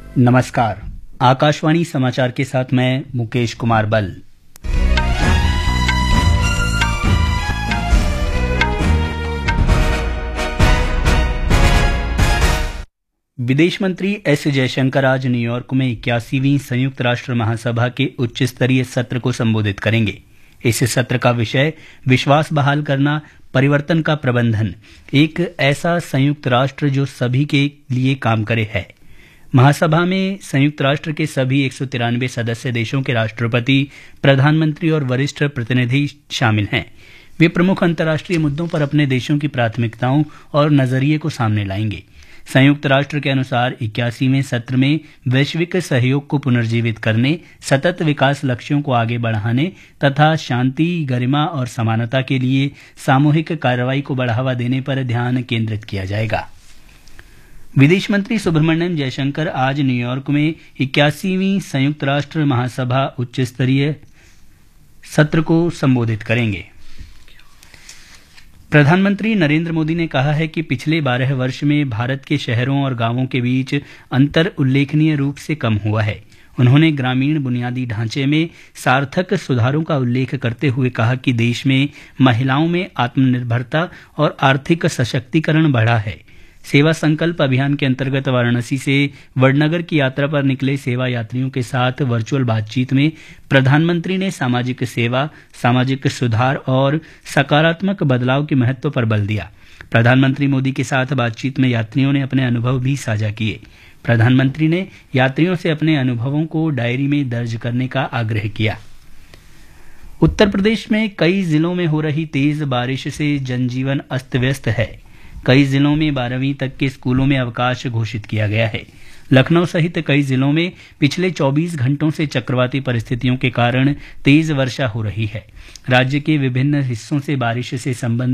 नमस्कार। आकाशवाणी समाचार के साथ मैं मुकेश कुमार बल। विदेश मंत्री एस जयशंकर आज न्यूयॉर्क में 81वीं संयुक्त राष्ट्र महासभा के उच्च स्तरीय सत्र को संबोधित करेंगे। इस सत्र का विषय विश्वास बहाल करना, परिवर्तन का प्रबंधन, एक ऐसा संयुक्त राष्ट्र जो सभी के लिए काम करे है। महासभा में संयुक्त राष्ट्र के सभी 193 सदस्य देशों के राष्ट्रपति, प्रधानमंत्री और वरिष्ठ प्रतिनिधि शामिल हैं। वे प्रमुख अंतर्राष्ट्रीय मुद्दों पर अपने देशों की प्राथमिकताओं और नजरिए को सामने लाएंगे। संयुक्त राष्ट्र के अनुसार 81वें सत्र में वैश्विक सहयोग को पुनर्जीवित करने, सतत विकास लक्ष्यों को आगे बढ़ाने तथा शांति, गरिमा और समानता के लिए सामूहिक कार्रवाई को बढ़ावा देने पर ध्यान केंद्रित किया जाएगा। विदेश मंत्री सुब्रमण्यम जयशंकर आज न्यूयॉर्क में 81वीं संयुक्त राष्ट्र महासभा उच्च स्तरीय सत्र को संबोधित करेंगे। प्रधानमंत्री नरेंद्र मोदी ने कहा है कि पिछले 12 वर्ष में भारत के शहरों और गांवों के बीच अंतर उल्लेखनीय रूप से कम हुआ है। उन्होंने ग्रामीण बुनियादी ढांचे में सार्थक सुधारों का उल्लेख करते हुए कहा कि देश में महिलाओं में आत्मनिर्भरता और आर्थिक सशक्तिकरण बढ़ा है। सेवा संकल्प अभियान के अंतर्गत वाराणसी से वडनगर की यात्रा पर निकले सेवा यात्रियों के साथ वर्चुअल बातचीत में प्रधानमंत्री ने सामाजिक सेवा, सामाजिक सुधार और सकारात्मक बदलाव के महत्व पर बल दिया। प्रधानमंत्री मोदी के साथ बातचीत में यात्रियों ने अपने अनुभव भी साझा किए। प्रधानमंत्री ने यात्रियों से अपने अनुभवों को डायरी में दर्ज करने का आग्रह किया। उत्तर प्रदेश में कई जिलों में हो रही तेज बारिश से जनजीवन अस्त व्यस्त है। कई जिलों में 12वीं तक के स्कूलों में अवकाश घोषित किया गया है। लखनऊ सहित कई जिलों में पिछले 24 घंटों से चक्रवाती परिस्थितियों के कारण तेज वर्षा हो रही है। राज्य के विभिन्न हिस्सों से बारिश से संबंधित